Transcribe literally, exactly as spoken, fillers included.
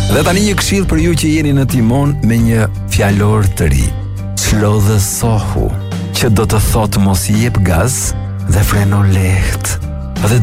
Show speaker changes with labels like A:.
A: Dhe tani një këshill për ju që jeni në timon me një fjalor të ri. Slodhësohu, që do të thotë mos jep gaz dhe freno lehtë.